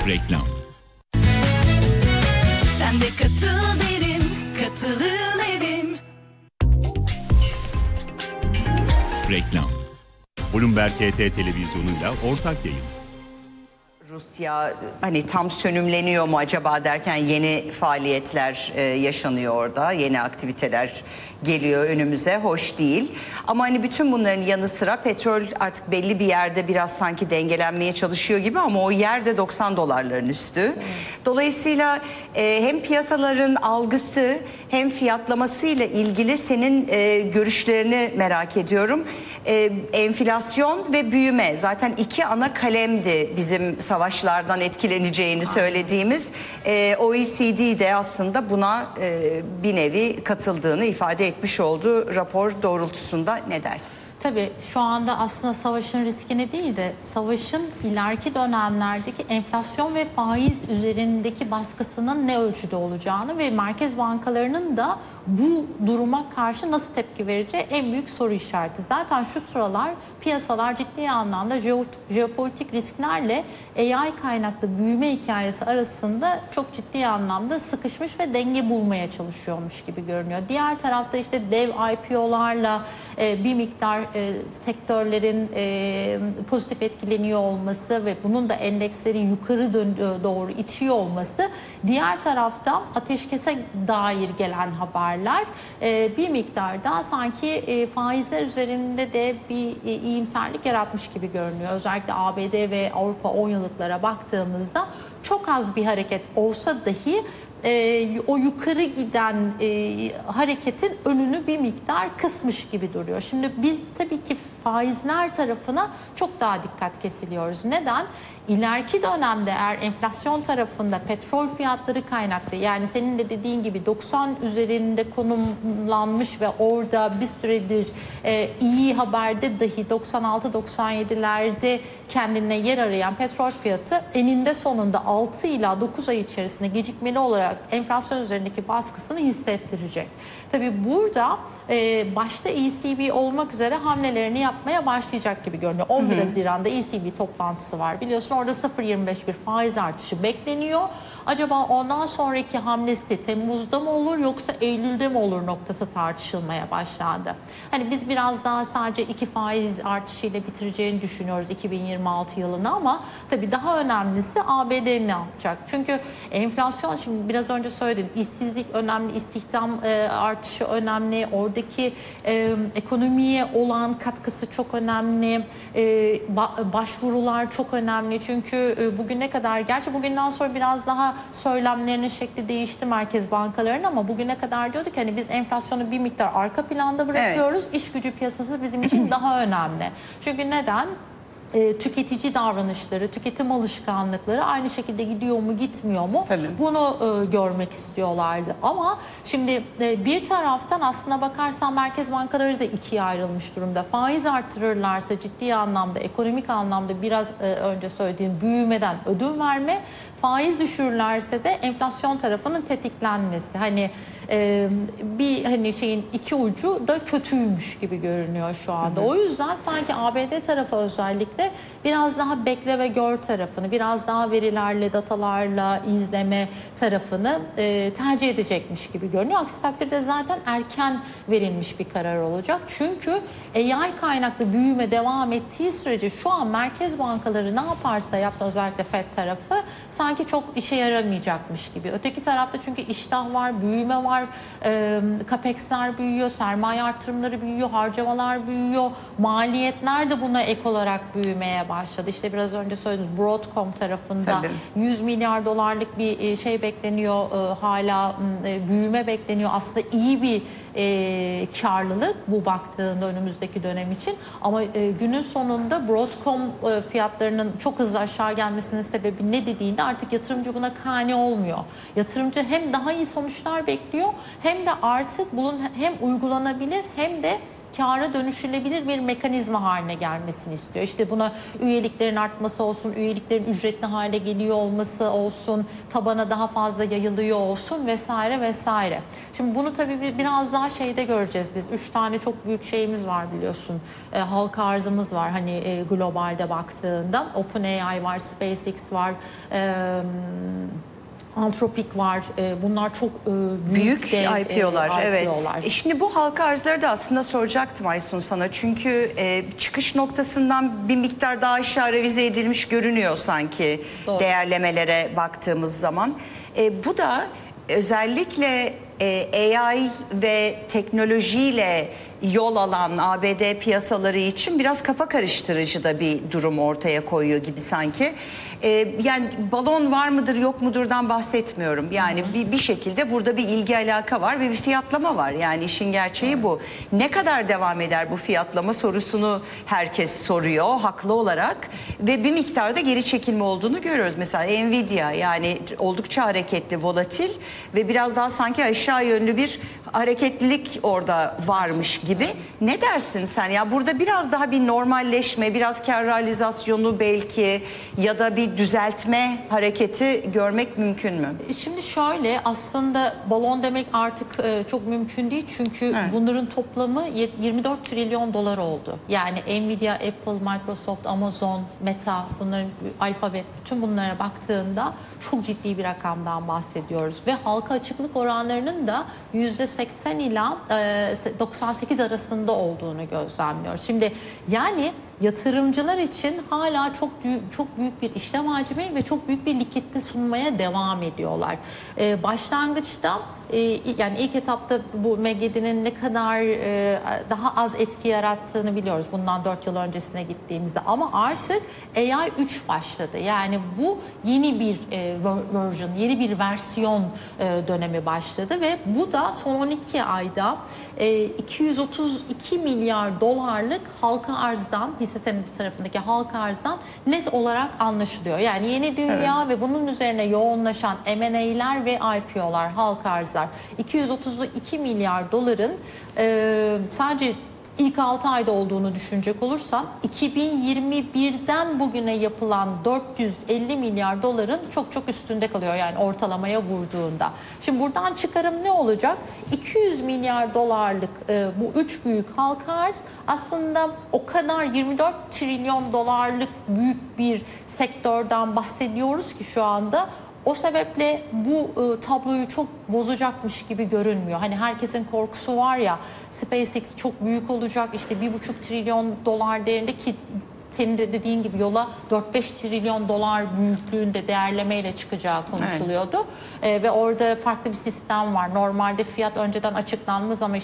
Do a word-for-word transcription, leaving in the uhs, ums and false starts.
Reklam. Sen de katıl derim, katılım evim. Reklam. Bloomberg H T televizyonuyla ortak yayın. Rusya hani tam sönümleniyor mu acaba derken yeni faaliyetler e, yaşanıyor orada. Yeni aktiviteler geliyor önümüze. Hoş değil. Ama hani bütün bunların yanı sıra petrol artık belli bir yerde biraz sanki dengelenmeye çalışıyor gibi ama o yerde doksan dolarların üstü. Evet. Dolayısıyla e, hem piyasaların algısı hem fiyatlamasıyla ilgili senin e, görüşlerini merak ediyorum. E, enflasyon ve büyüme zaten iki ana kalemdi bizim savaşlardan etkileneceğini söylediğimiz. E, O E C D de aslında buna e, bir nevi katıldığını ifade etmiş oldu rapor doğrultusunda. Ne dersin? Tabii şu anda aslında savaşın riskini değil de savaşın ileriki dönemlerdeki enflasyon ve faiz üzerindeki baskısının ne ölçüde olacağını ve merkez bankalarının da bu duruma karşı nasıl tepki vereceği en büyük soru işareti. Zaten şu sıralar piyasalar ciddi anlamda jeopolitik risklerle A I kaynaklı büyüme hikayesi arasında çok ciddi anlamda sıkışmış ve denge bulmaya çalışıyormuş gibi görünüyor. Diğer tarafta işte dev I P O'larla e, bir miktar e, sektörlerin e, pozitif etkileniyor olması ve bunun da endeksleri yukarı doğru itiyor olması. Diğer tarafta ateşkese dair gelen haberler e, bir miktar daha sanki e, faizler üzerinde de bir e, iyimserlik yaratmış gibi görünüyor. Özellikle A B D ve Avrupa on yıllıklara baktığımızda çok az bir hareket olsa dahi e, o yukarı giden e, hareketin önünü bir miktar kısmış gibi duruyor. Şimdi biz tabii ki faizler tarafına çok daha dikkat kesiliyoruz. Neden? İleriki dönemde eğer enflasyon tarafında petrol fiyatları kaynaklı, yani senin de dediğin gibi doksan üzerinde konumlanmış ve orada bir süredir e, iyi haberde dahi doksan altı doksan yedilerde kendine yer arayan petrol fiyatı eninde sonunda altı ila dokuz ay içerisinde gecikmeli olarak enflasyon üzerindeki baskısını hissettirecek. Tabii burada e, başta E C B olmak üzere hamlelerini yapmaya başlayacak gibi görünüyor. on bir Haziran'da E C B toplantısı var. Biliyorsun orada sıfır virgül yirmi beş bir faiz artışı bekleniyor. Acaba ondan sonraki hamlesi Temmuz'da mı olur yoksa Eylül'de mi olur noktası tartışılmaya başlandı. Hani biz biraz daha sadece iki faiz artışıyla bitireceğini düşünüyoruz iki bin yirmi altı yılını ama tabii daha önemlisi A B D ne yapacak? Çünkü enflasyon, şimdi biraz önce söyledim, işsizlik önemli, istihdam e, artışı önemli, oradaki e, ekonomiye olan katkısı çok önemli, e, ba- başvurular çok önemli. Çünkü e, bugüne kadar, gerçi bugünden sonra biraz daha söylemlerinin şekli değişti merkez bankalarının ama bugüne kadar diyorduk ki hani biz enflasyonu bir miktar arka planda bırakıyoruz. Evet. İş gücü piyasası bizim için daha önemli. Çünkü neden? E, tüketici davranışları, tüketim alışkanlıkları aynı şekilde gidiyor mu gitmiyor mu? Tabii. Bunu e, görmek istiyorlardı. Ama şimdi e, bir taraftan aslına bakarsan merkez bankaları da ikiye ayrılmış durumda. Faiz artırırlarsa ciddi anlamda, ekonomik anlamda biraz e, önce söylediğim büyümeden ödün verme, faiz düşürürlerse de enflasyon tarafının tetiklenmesi. Hani e, bir hani şeyin iki ucu da kötüymüş gibi görünüyor şu anda. Hı hı. O yüzden sanki A B D tarafı özellikle biraz daha bekle ve gör tarafını, biraz daha verilerle, datalarla izleme tarafını e, tercih edecekmiş gibi görünüyor. Aksi takdirde zaten erken verilmiş bir karar olacak. Çünkü A I kaynaklı büyüme devam ettiği sürece şu an merkez bankaları ne yaparsa yapsın, özellikle Fed tarafı sanki çok işe yaramayacakmış gibi. Öteki tarafta çünkü iştah var, büyüme var, e, CAPEX'ler büyüyor, sermaye artırımları büyüyor, harcamalar büyüyor, maliyetler de buna ek olarak büyümeye başladı. İşte biraz önce söyledim, Broadcom tarafında tabii yüz milyar dolarlık bir şey bekleniyor, e, hala e, büyüme bekleniyor. Aslında iyi bir e, karlılık bu baktığında önümüzdeki dönem için. Ama e, günün sonunda Broadcom e, fiyatlarının çok hızlı aşağı gelmesinin sebebi ne dediğinde artık yatırımcı buna kani olmuyor. Yatırımcı hem daha iyi sonuçlar bekliyor hem de artık bunun hem uygulanabilir hem de kâra dönüşülebilir bir mekanizma haline gelmesini istiyor. İşte buna üyeliklerin artması olsun, üyeliklerin ücretli hale geliyor olması olsun, tabana daha fazla yayılıyor olsun vesaire vesaire. Şimdi bunu tabii biraz daha şeyde göreceğiz biz. Üç tane çok büyük şeyimiz var biliyorsun. E, halka arzımız var hani e, globalde baktığında. OpenAI var, SpaceX var, e, Anthropic var. E, bunlar çok e, büyük, Büyük dev, I P O'lar, e, evet. I P O'lar. E şimdi bu halka arzları da aslında soracaktım Aysun sana. Çünkü e, çıkış noktasından bir miktar daha aşağı revize edilmiş görünüyor sanki Doğru. değerlemelere baktığımız zaman. E, bu da özellikle e, A I ve teknolojiyle yol alan A B D piyasaları için biraz kafa karıştırıcı da bir durum ortaya koyuyor gibi sanki. Ee, yani balon var mıdır yok mudurdan bahsetmiyorum. Yani bir, bir şekilde burada bir ilgi alaka var ve bir fiyatlama var. Yani işin gerçeği bu. Ne kadar devam eder bu fiyatlama sorusunu herkes soruyor haklı olarak. Ve bir miktarda geri çekilme olduğunu görüyoruz. Mesela Nvidia yani oldukça hareketli, volatil ve biraz daha sanki aşağı yönlü bir hareketlilik orada varmış gibi. Ne dersin sen? Ya burada biraz daha bir normalleşme, biraz kar realizasyonu belki ya da bir düzeltme hareketi görmek mümkün mü? Şimdi şöyle aslında balon demek artık e, çok mümkün değil çünkü Evet. bunların toplamı yirmi dört trilyon dolar oldu. Yani Nvidia, Apple, Microsoft, Amazon, Meta, bunların Alphabet, bütün bunlara baktığında çok ciddi bir rakamdan bahsediyoruz ve halka açıklık oranlarının da yüzde seksen ila doksan sekiz arasında olduğunu gözlemliyoruz. Şimdi yani yatırımcılar için hala çok çok büyük bir işlem hacmi ve çok büyük bir likidite sunmaya devam ediyorlar. Ee, başlangıçta e, yani ilk etapta bu M G D'nin ne kadar e, daha az etki yarattığını biliyoruz bundan dört yıl öncesine gittiğimizde ama artık A I üç başladı. Yani bu yeni bir e, version, yeni bir versiyon e, dönemi başladı ve bu da son on iki ayda e, iki yüz otuz iki milyar dolarlık halka arzdan, hisse senedi tarafındaki halka arzdan net olarak anlaşılıyor. Yani yeni dünya evet. ve bunun üzerine yoğunlaşan M and A'ler ve I P O'lar, halka arzlar iki yüz otuz iki milyar doların e, sadece İlk altı ayda olduğunu düşünecek olursan iki bin yirmi birden bugüne yapılan dört yüz elli milyar doların çok çok üstünde kalıyor yani ortalamaya vurduğunda. Şimdi buradan çıkarım ne olacak? iki yüz milyar dolarlık e, bu üç büyük halka arz aslında o kadar yirmi dört trilyon dolarlık büyük bir sektörden bahsediyoruz ki şu anda. O sebeple bu e, tabloyu çok bozacakmış gibi görünmüyor. Hani herkesin korkusu var ya SpaceX çok büyük olacak işte bir buçuk trilyon dolar değerinde ki senin de dediğin gibi yola dört beş trilyon dolar büyüklüğünde değerlemeyle çıkacağı konuşuluyordu. Evet. E, ve orada farklı bir sistem var. Normalde fiyat önceden açıklanmaz ama